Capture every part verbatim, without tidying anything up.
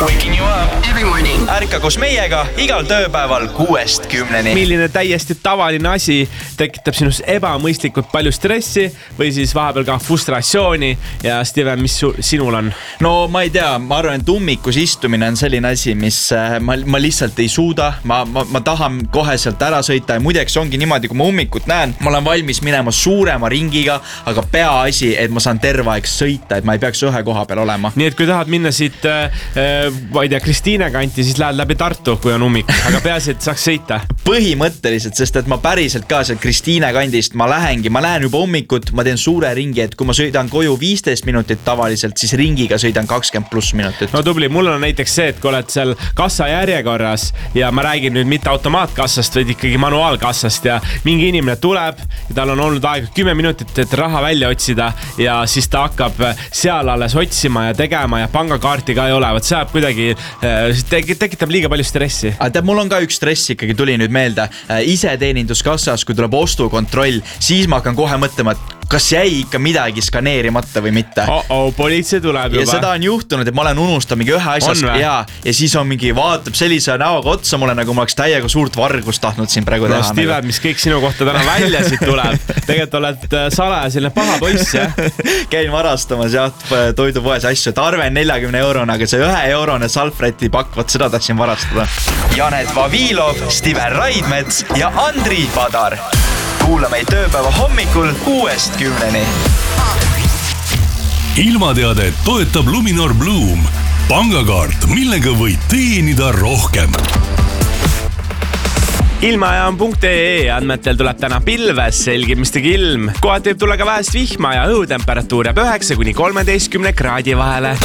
Waking you up every morning. Ärka koos meiega igal tööpäeval kuuest kümneni. Milline täiesti tavaline asi tekitab sinus ebamõistlikult palju stressi või siis vahepeal ka frustratsiooni ja Steven, mis su, sinul on? No ma ei tea, ma arvan, et ummikus istumine on selline asi, mis ma, ma lihtsalt ei suuda. Ma, ma, ma tahan kohe sealt ära sõita ja muideks ongi niimoodi, kui ma ummikut näen, ma olen valmis minema suurema ringiga, aga peaasi, et ma saan terve aeg sõita, et ma ei peaks ühe koha peal olema. Nii et kui tahad minna siit, äh, ma ei tea, Kristiine kanti, siis lähed läbi Tartu, kui on ummik, aga peaasi, et saaks sõita. Põhimõtteliselt, sest et ma päriselt ka sealt Kristiine kandist, ma lähengi, ma lähen juba ummikut, ma teen suure ringi, et kui ma sõidan koju viisteist minutit tavaliselt, siis ringiga sõidan kakskümmend pluss minutit. No tubli, mul on näiteks see, et kui oled seal kassa järjekorras ja ma räägin nüüd mitte automaatkassast, vaid ikkagi manuaalkassast ja mingi inimene tuleb ja tal on olnud aega kümme minutit, et raha välja otsida ja siis ta hakkab seal alles otsima ja tegema ja pangakaarti ka ei ole, võt see kuidagi tekitab liiga palju stressi. Aga tead, mul on ka üks stress ikkagi tuli nüüd meelde. Iseteeninduskassas, kui tuleb ostukontroll, siis ma hakkan kohe mõtlema, et kas jäi ikka midagi skaneerimata või mitte. Oh, oh, politsei tuleb juba. Ja seda on juhtunud, et ma olen unustanud mingi ühe asjas ja, ja siis on mingi vaatab sellise näoga otsa mulle, nagu ma oleks täiega suurt vargust tahtnud siin praegu no, teha. Steve, mis kõik sinu kohta täna välja siit tuleb. Tegelikult oled salaja selline paha poiss, jah? Käin varastamas jah, toidupoes asju, et arven neljakümne eurone, aga see ühe eurone salfreti pakk, võt seda tahtsin varastada. Janet Vavilov, Steven Raidmets ja Andri Padar. Kuula meid tööpäeva hommikul kuuest kümneni. Ilmateadet toetab Luminor Bloom. Pangakaart, millega võid teenida rohkem. Ilmajaam.ee andmetel tuleb täna pilves, selgimistega ilm. Kohati võib tulla ka vähest vihma ja õhutemperatuur jääb üheksa kuni kolmeteistkümne kraadi vahele.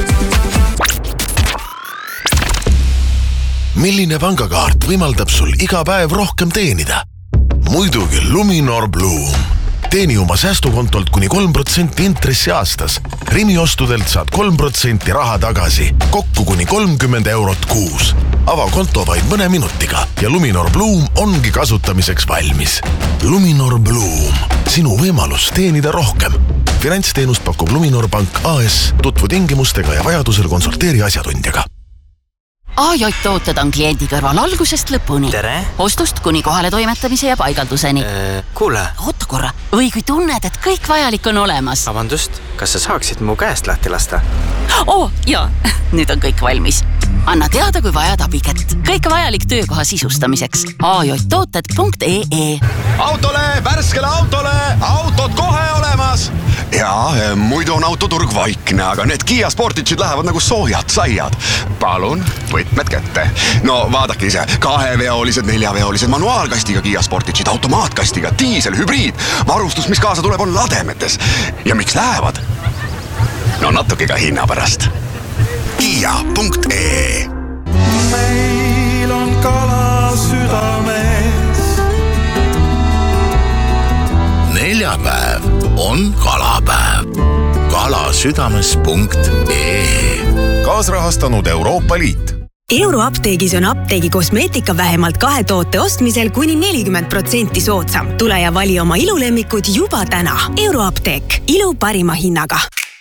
Milline pangakaart võimaldab sul iga päev rohkem teenida? Muidugi Luminor Bloom. Teeni oma säästukontolt kuni kolm protsenti intressi aastas. Rimi ostudelt saad kolm protsenti raha tagasi. Kokku kuni kolmkümmend eurot kuus. Ava konto vaid mõne minutiga ja Luminor Bloom ongi kasutamiseks valmis. Luminor Bloom. Sinu võimalus teenida rohkem. Finantsteenust pakub Luminor Pank A S. Tutvu tingimustega ja vajadusel konsulteeri asjatundjaga. A J tooted on kliendi kõrval algusest lõpuni. Tere! Ostust kuni kohale toimetamise ja paigalduseni. Äh, kuule! Oota korra. Või kui tunned, et kõik vajalik on olemas. Vabandust, kas sa saaksid mu käest lahti lasta? Oo, jaa. Nüüd on kõik valmis. Anna teada, kui vajad abikett. Kõik vajalik töökoha sisustamiseks. A J tooted punkt E E Autole, värskele autole! Autod kohe olemas! Jaa, muidu on autoturg vaikne, aga need Kia Sportage'id lähevad nagu soojad saiad. Palun, võtmed kätte. No vaadake ise, kaheveolised, neljaveolised, manuaalkastiga Kia Sportage'id, automaatkastiga, diisel, hübriid. Varustus, mis kaasa tuleb, on lademetes. Ja miks lähevad? No natuke ka hinna pärast. Kia punkt E E Meil on kala südames. Neljapäev on kalapäev. kalasüdames punkt E E Kaasrahastanud Euroopa Liit. Euroapteegis on apteegi kosmeetika vähemalt kahe toote ostmisel kuni nelikümmend protsenti soodsam. Tule ja vali oma ilulemmikud juba täna. Euroapteek. Ilu parima hinnaga.